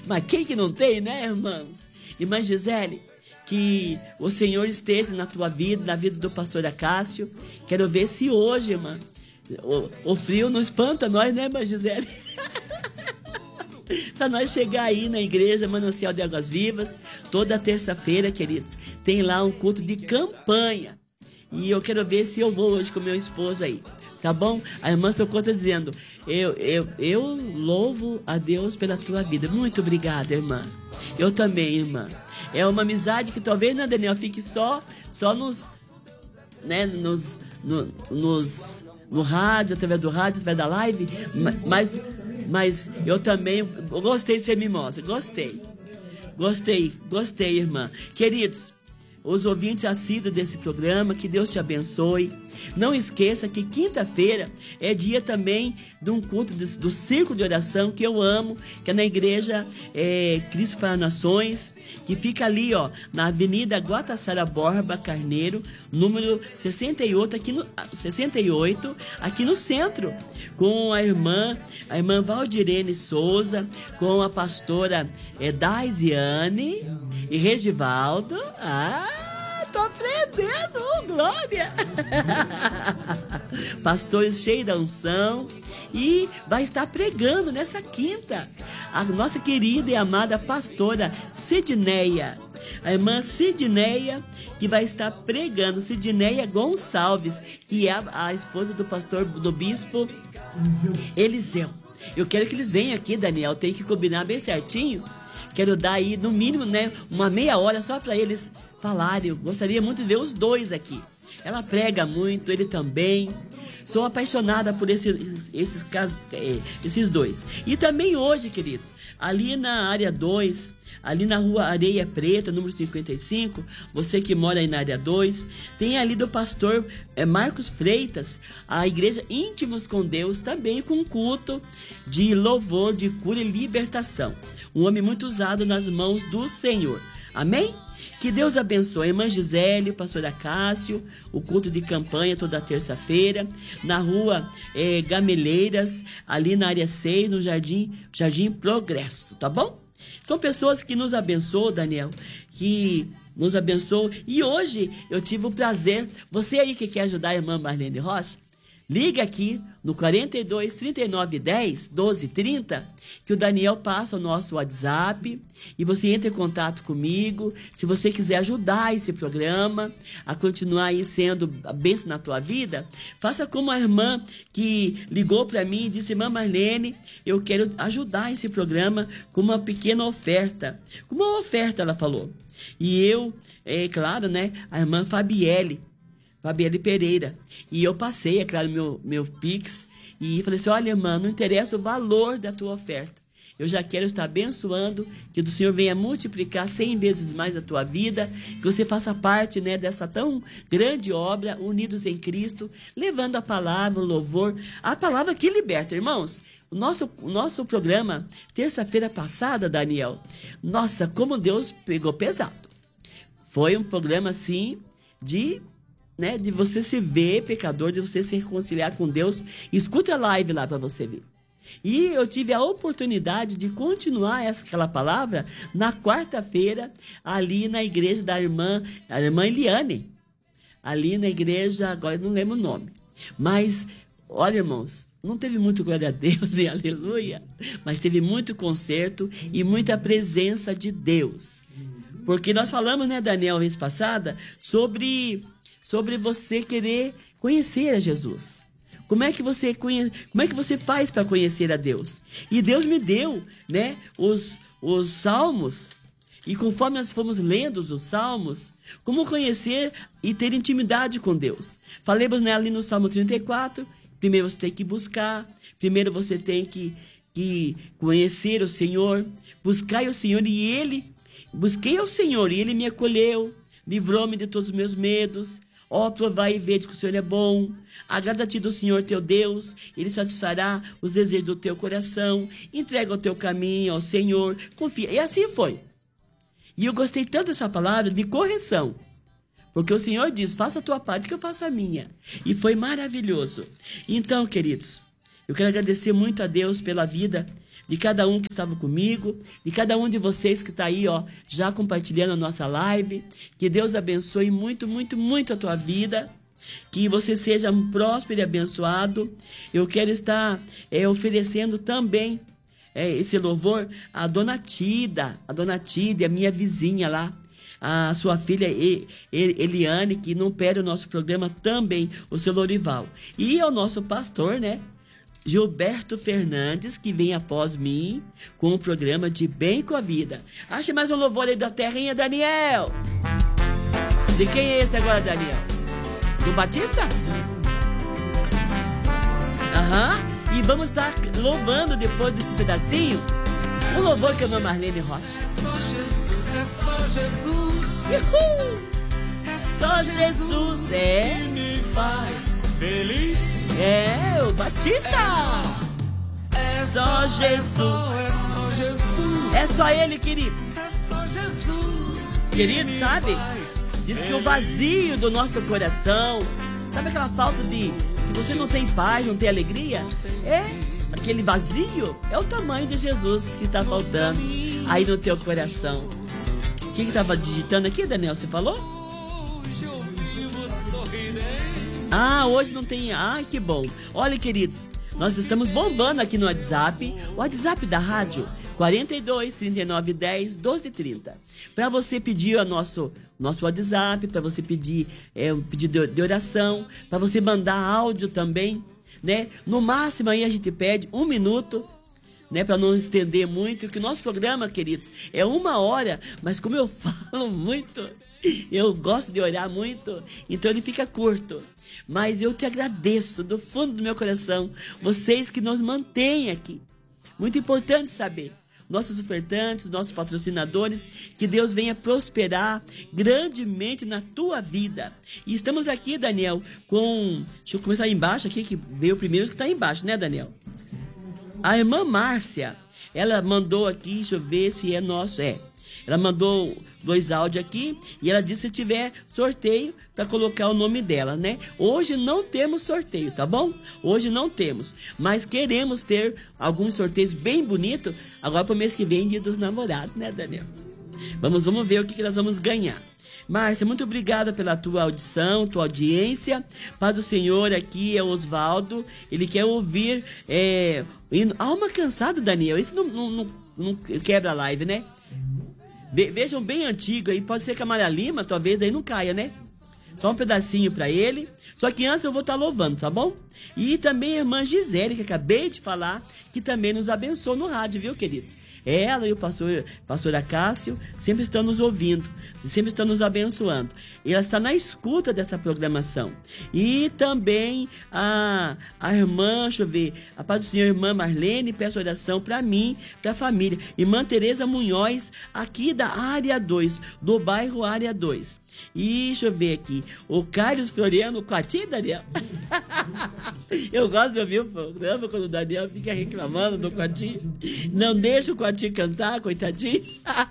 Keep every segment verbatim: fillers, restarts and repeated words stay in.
Mas quem que não tem, né, irmãos? Irmã Gisele, que o Senhor esteja na tua vida, na vida do pastor Acácio. Quero ver se hoje, irmã, o, o frio não espanta nós, né, irmã Gisele? Para nós chegar aí na igreja Manancial de Águas Vivas, toda terça-feira, queridos, tem lá um culto de campanha. E eu quero ver se eu vou hoje com meu esposo aí, tá bom? A irmã Socorro está dizendo, eu, eu, eu louvo a Deus pela tua vida. Muito obrigada, irmã. Eu também, irmã. É uma amizade que talvez, né, Daniel, fique só, só nos, né, nos, no, nos, no rádio, através do rádio, através da live, mas, mas eu também eu gostei de ser mimosa, gostei, gostei, gostei, irmã. Queridos, os ouvintes assíduos desse programa, que Deus te abençoe. Não esqueça que quinta-feira é dia também de um culto de, do Círculo de Oração que eu amo, que é na igreja é, Cristo para Nações, que fica ali, ó, na Avenida Guatassara Borba Carneiro, número sessenta e oito, aqui no, sessenta e oito, aqui no centro, com a irmã, a irmã Valdirene Souza, com a pastora é, Daisiane e Regivaldo. Ah, tô aprendendo, glória! Pastores cheios da unção. E vai estar pregando nessa quinta a nossa querida e amada pastora Sidneia, a irmã Sidneia, que vai estar pregando, Sidneia Gonçalves, que é a, a esposa do pastor, do bispo Eliseu. Eu quero que eles venham aqui, Daniel, tem que combinar bem certinho. Quero dar aí, no mínimo, né, uma meia hora só para eles falarem. Eu gostaria muito de ver os dois aqui. Ela prega muito, ele também. Sou apaixonada por esse, esses, esses dois. E também hoje, queridos, ali na área dois, ali na rua Areia Preta, número cinquenta e cinco, você que mora aí na área dois, tem ali do pastor é, Marcos Freitas, a igreja Íntimos com Deus, também com culto de louvor, de cura e libertação. Um homem muito usado nas mãos do Senhor. Amém? Que Deus abençoe a irmã Gisele, o pastor Acácio, o culto de campanha toda terça-feira, na rua é, Gameleiras, ali na área seis, no Jardim, Jardim Progresso, tá bom? São pessoas que nos abençoam, Daniel, que nos abençoam. E hoje eu tive o prazer, você aí que quer ajudar a irmã Marlene Rocha, liga aqui no quarenta e dois, trinta e nove, dez, doze, trinta, que o Daniel passa o nosso WhatsApp e você entra em contato comigo. Se você quiser ajudar esse programa a continuar aí sendo a bênção na tua vida, faça como a irmã que ligou para mim e disse, irmã Marlene, eu quero ajudar esse programa com uma pequena oferta. Com uma oferta, ela falou. E eu, é claro, né, a irmã Fabielle, Fabielle Pereira. E eu passei, é claro, meu, meu Pix e falei assim, olha, irmã, não interessa o valor da tua oferta. Eu já quero estar abençoando, que o Senhor venha multiplicar cem vezes mais a tua vida, que você faça parte, né, dessa tão grande obra, unidos em Cristo, levando a palavra, o louvor, a palavra que liberta, irmãos. O nosso, o nosso programa, terça-feira passada, Daniel, nossa, como Deus pegou pesado. Foi um programa, assim, de... Né, de você se ver pecador, de você se reconciliar com Deus. Escuta a live lá para você ver. E eu tive a oportunidade de continuar essa, aquela palavra na quarta-feira, ali na igreja da irmã, a irmã Eliane. Ali na igreja, agora eu não lembro o nome. Mas, olha, irmãos, não teve muito glória a Deus, nem aleluia, mas teve muito concerto e muita presença de Deus. Porque nós falamos, né, Daniel, vez passada, sobre... sobre você querer conhecer a Jesus. Como é que você, conhe... Como é que você faz para conhecer a Deus? E Deus me deu, né, os, os salmos, e conforme nós fomos lendo os salmos, como conhecer e ter intimidade com Deus. Falemos, né, ali no Salmo trinta e quatro, primeiro você tem que buscar, primeiro você tem que, que conhecer o Senhor, buscar o Senhor e Ele, busquei ao Senhor e Ele me acolheu, livrou-me de todos os meus medos. Ó, provai e vede que o Senhor é bom. Agrada-te do Senhor teu Deus, Ele satisfará os desejos do teu coração. Entrega o teu caminho ao Senhor, confia. E assim foi. E eu gostei tanto dessa palavra de correção, porque o Senhor diz, faça a tua parte que eu faço a minha. E foi maravilhoso. Então, queridos, eu quero agradecer muito a Deus pela vida de cada um que estava comigo, de cada um de vocês que está aí, ó, já compartilhando a nossa live. Que Deus abençoe muito, muito, muito a tua vida. Que você seja próspero e abençoado. Eu quero estar é, oferecendo também é, esse louvor à Dona Tida, a Dona Tida, a minha vizinha lá, a sua filha Eliane, que não perde o nosso programa também, o seu Lorival. E ao nosso pastor, né, Gilberto Fernandes, que vem após mim com o programa de Bem com a Vida. Ache mais um louvor aí da terrinha, Daniel. De quem é esse agora, Daniel? Do Batista? Aham. E vamos estar louvando depois desse pedacinho um louvor que é o Marlene Rocha. É só Jesus, é só Jesus. Uhul. É só Jesus, é. Que me faz feliz. É, o Batista. É Só Jesus. É só Jesus. É só ele, queridos. É só Jesus. Queridos, sabe? Diz que o vazio do nosso coração, sabe aquela falta de que você não tem paz, não tem alegria? É, aquele vazio é o tamanho de Jesus que está faltando aí no teu coração. Quem que estava digitando aqui, Daniel? Você falou? Hoje eu vivo sorridente. Ah, hoje não tem... Ai, que bom. Olha, queridos, nós estamos bombando aqui no WhatsApp. O WhatsApp da rádio, quarenta e dois, trinta e nove, dez, doze, trinta. Para você pedir o nosso, nosso WhatsApp, para você pedir é, um pedido de oração, para você mandar áudio também, né? No máximo aí a gente pede um minuto, né? Para não estender muito, que o nosso programa, queridos, é uma hora, mas como eu falo muito, eu gosto de orar muito, então ele fica curto. Mas eu te agradeço do fundo do meu coração, vocês que nos mantêm aqui. Muito importante saber. Nossos ofertantes, nossos patrocinadores, que Deus venha prosperar grandemente na tua vida. E estamos aqui, Daniel, com... Deixa eu começar aí embaixo aqui, que veio o primeiro que está aí embaixo, né, Daniel? A irmã Márcia, ela mandou aqui, deixa eu ver se é nosso, é. Ela mandou dois áudios aqui e ela disse se tiver sorteio para colocar o nome dela, né? Hoje não temos sorteio, tá bom? Hoje não temos, mas queremos ter alguns sorteios bem bonitos agora para o mês que vem, Dia dos Namorados, né, Daniel? Vamos, vamos ver o que, que nós vamos ganhar. Márcia, muito obrigada pela tua audição, tua audiência. Paz do Senhor, aqui é o Osvaldo. Ele quer ouvir é, Alma Cansada, Daniel. Isso não, não, não, não quebra a live, né? Vejam bem antigo aí, pode ser que a Maria Lima, talvez, daí não caia, né? Só um pedacinho pra ele. Só que antes eu vou estar louvando, tá bom? E também a irmã Gisele, que acabei de falar, que também nos abençoou no rádio, viu, queridos? Ela e o pastor, pastor Acácio sempre estão nos ouvindo, sempre estão nos abençoando. E ela está na escuta dessa programação. E também a, a irmã, deixa eu ver, a paz do Senhor, irmã Marlene, peço oração para mim, para a família. Irmã Tereza Munhoz, aqui da área dois, do bairro área dois. E deixa eu ver aqui, o Carlos Floriano, com a tia, Daniel. Eu gosto de ouvir o programa quando o Daniel fica reclamando do Coati. Não deixa o Coati cantar, coitadinho.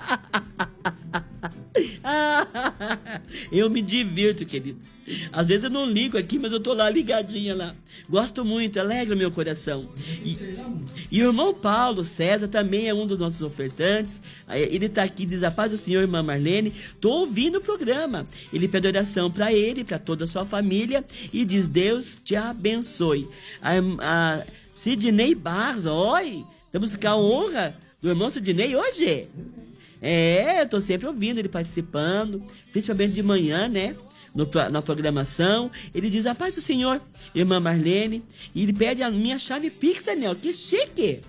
Eu me divirto, queridos. Às vezes eu não ligo aqui, mas eu tô lá ligadinha lá. Gosto muito, alegra meu coração. E, e o irmão Paulo César também é um dos nossos ofertantes. Ele tá aqui, diz a paz do Senhor, irmã Marlene. Tô ouvindo o programa. Ele pede oração para ele, para toda a sua família. E diz, Deus te abençoe. A, a Sidney Barros, oi, estamos com a honra do irmão Sidney hoje. É, eu tô sempre ouvindo ele participando, principalmente de manhã, né? No, na programação. Ele diz, a paz do Senhor, irmã Marlene. E ele pede a minha chave Pix, Daniel. Que chique!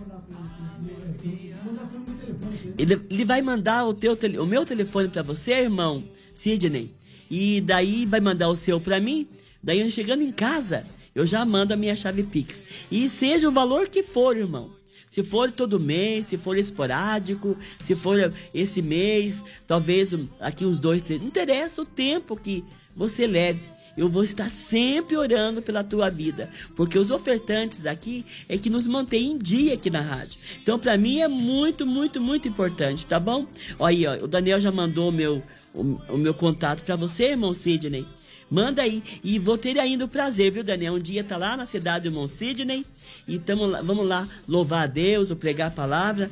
Ele, ele vai mandar o, teu, o meu telefone para você, irmão Sidney. E daí vai mandar o seu para mim. Daí eu chegando em casa, eu já mando a minha chave Pix. E seja o valor que for, irmão. Se for todo mês, se for esporádico, se for esse mês, talvez aqui uns dois, três, não interessa o tempo que você leve. Eu vou estar sempre orando pela tua vida, porque os ofertantes aqui é que nos mantêm em dia aqui na rádio. Então, para mim é muito, muito, muito importante, tá bom? Olha aí, ó, o Daniel já mandou o meu, o, o meu contato para você, irmão Sidney. Manda aí. E vou ter ainda o prazer, viu, Daniel? Um dia tá lá na cidade do irmão Sidney. E tamo lá, vamos lá louvar a Deus, ou pregar a palavra.